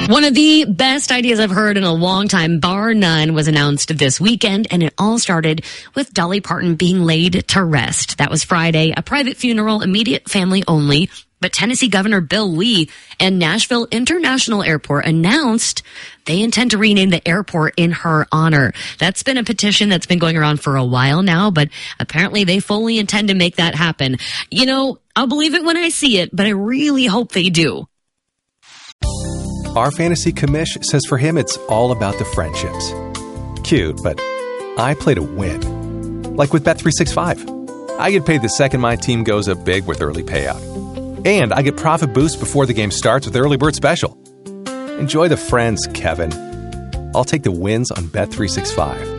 One of the best ideas I've heard in a long time, bar none, was announced this weekend, and it all started with Dolly Parton being laid to rest. That was Friday, a private funeral, immediate family only. But Tennessee Governor Bill Lee and Nashville International Airport announced they intend to rename the airport in her honor. That's been a petition that's been going around for a while now, but apparently they fully intend to make that happen. You know, I'll believe it when I see it, but I really hope they do. Our fantasy commish says for him it's all about the friendships. Cute, but I play to win. Like with Bet365. I get paid the second my team goes up big with early payout. And I get profit boost before the game starts with Early Bird Special. Enjoy the friends, Kevin. I'll take the wins on Bet365.